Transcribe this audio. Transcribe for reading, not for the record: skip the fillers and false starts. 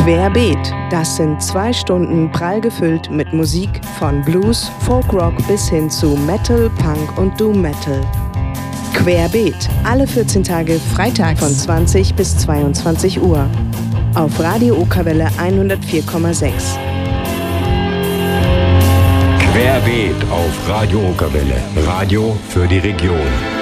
Querbeet, das sind 2 Stunden prall gefüllt mit Musik von Blues, Folkrock bis hin zu Metal, Punk und Doom Metal. Querbeet, alle 14 Tage freitags von 20 bis 22 Uhr. Auf Radio Okerwelle 104,6. Querbeet auf Radio Okerwelle. Radio für die Region.